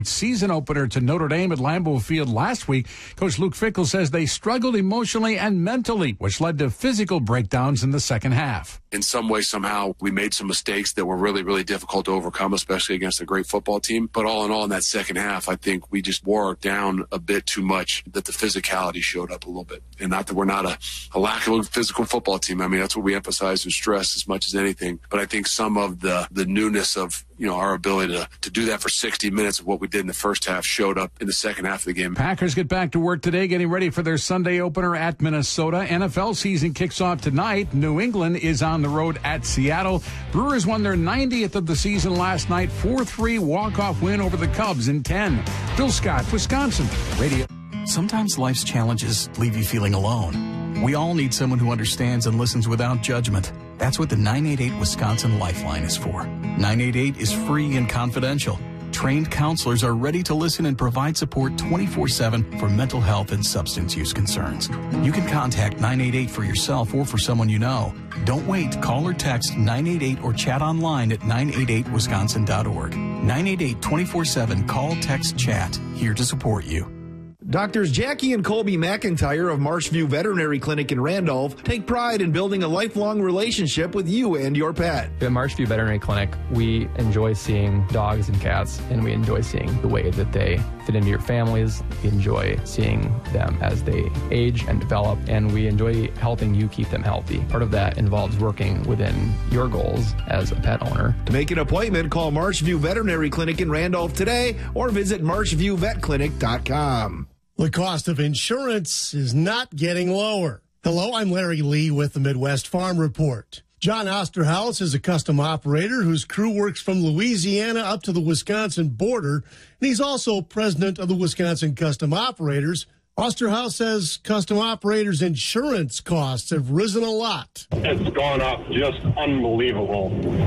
season opener to Notre Dame at Lambeau Field last week. Coach Luke Fickell says they struggled emotionally and mentally, which led to physical breakdowns in the second half. In some way, somehow, we made some mistakes that were really, really difficult to overcome, especially against a great football team. But all in all, in that second half, I think we just wore down a bit too much, that the physicality showed up a little bit. And not that we're not a lack of a physical football team. I mean, that's what we emphasize and stress as much as anything. But I think some of the newness of, our ability to do that for 60 minutes of what we did in the first half showed up in the second half of the game. Packers get back to work today, getting ready for their Sunday opener at Minnesota. NFL season kicks off tonight. New England is on the road at Seattle. Brewers won their 90th of the season last night, 4-3 walk-off win over the Cubs in 10. Bill Scott, Wisconsin Radio. Sometimes life's challenges leave you feeling alone. We all need someone who understands and listens without judgment. That's what the 988 Wisconsin Lifeline is for. 988 is free and confidential. Trained counselors are ready to listen and provide support 24/7 for mental health and substance use concerns. You can contact 988 for yourself or for someone you know. Don't wait. Call or text 988 or chat online at 988wisconsin.org. 988 24/7. Call, text, chat. Here to support you. Doctors Jackie and Colby McIntyre of Marshview Veterinary Clinic in Randolph take pride in building a lifelong relationship with you and your pet. At Marshview Veterinary Clinic, we enjoy seeing dogs and cats, and we enjoy seeing the way that they fit into your families. We enjoy seeing them as they age and develop, and we enjoy helping you keep them healthy. Part of that involves working within your goals as a pet owner. To make an appointment, call Marshview Veterinary Clinic in Randolph today or visit marshviewvetclinic.com. The cost of insurance is not getting lower. Hello, I'm Larry Lee with the Midwest Farm Report. John Osterhaus is a custom operator whose crew works from Louisiana up to the Wisconsin border, and he's also president of the Wisconsin Custom Operators. Osterhaus says custom operators' insurance costs have risen a lot. It's gone up just unbelievable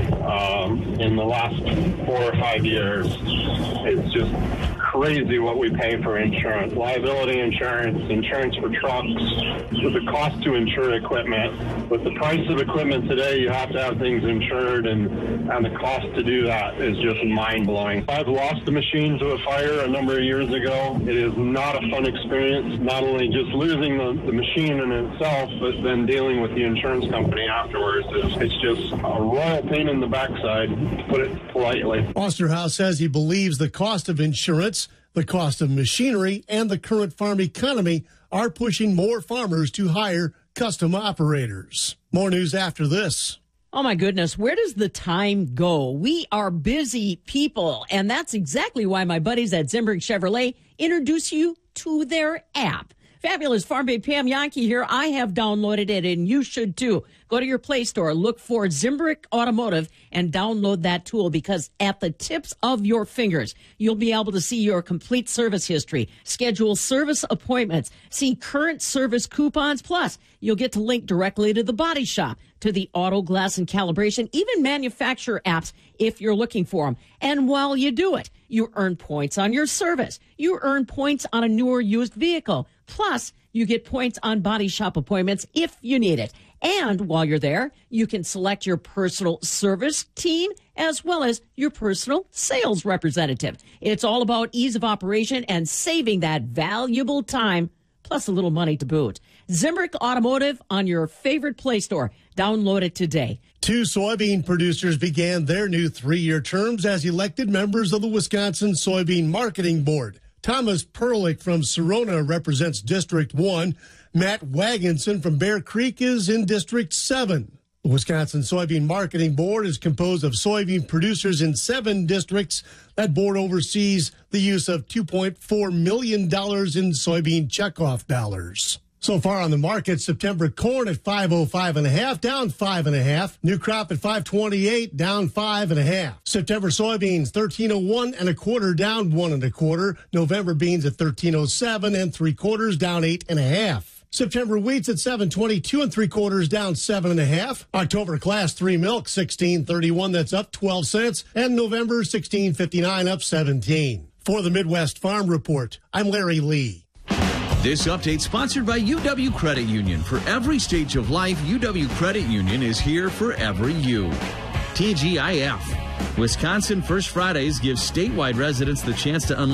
in the last 4 or 5 years. It's just crazy what we pay for insurance. Liability insurance, insurance for trucks, with the cost to insure equipment. With the price of equipment today, you have to have things insured, and the cost to do that is just mind-blowing. I've lost a machine to a fire a number of years ago. It is not a fun experience, not only just losing the machine in itself, but then dealing with the insurance company afterwards. It's just a royal pain in the backside, to put it politely. Osterhaus says he believes the cost of insurance, the cost of machinery, and the current farm economy are pushing more farmers to hire custom operators. More news after this. Oh, my goodness. Where does the time go? We are busy people, and that's exactly why my buddies at Zimbrick Chevrolet introduce you to their app. Fabulous Farm Babe Pam Yankee here. I have downloaded it, and you should too. Go to your Play Store, look for Zimbrick Automotive, and download that tool, because at the tips of your fingers, you'll be able to see your complete service history, schedule service appointments, see current service coupons, plus you'll get to link directly to the body shop, to the auto glass and calibration, even manufacturer apps if you're looking for them. And while you do it, you earn points on your service. You earn points on a new or used vehicle. Plus, you get points on body shop appointments if you need it. And while you're there, you can select your personal service team as well as your personal sales representative. It's all about ease of operation and saving that valuable time, plus a little money to boot. Zimbrick Automotive on your favorite Play Store. Download it today. 2 soybean producers began their new 3-year terms as elected members of the Wisconsin Soybean Marketing Board. Thomas Perlich from Serona represents District 1. Matt Wagenson from Bear Creek is in District 7. The Wisconsin Soybean Marketing Board is composed of soybean producers in 7 districts. That board oversees the use of $2.4 million in soybean checkoff dollars. So far on the market, September corn at $505.5, down 5.5. New crop at $528, down 5.5. September soybeans $1301.25, down 1.25. November beans at $1307 3/4, down 8.5. September wheats at $722 3/4, down 7.5. October class 3 milk $16.31, that's up 12 cents, and November $16.59, up 17. For the Midwest Farm Report, I'm Larry Lee. This update sponsored by UW Credit Union. For every stage of life, UW Credit Union is here for every you. TGIF. Wisconsin First Fridays gives statewide residents the chance to unlock